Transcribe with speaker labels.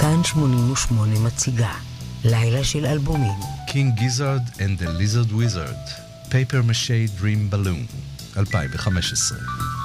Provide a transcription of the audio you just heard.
Speaker 1: כאן 88 מציגה לילה של אלבומים.
Speaker 2: King Gizzard and the Lizard Wizard, Paper Mache Dream Balloon, 2015.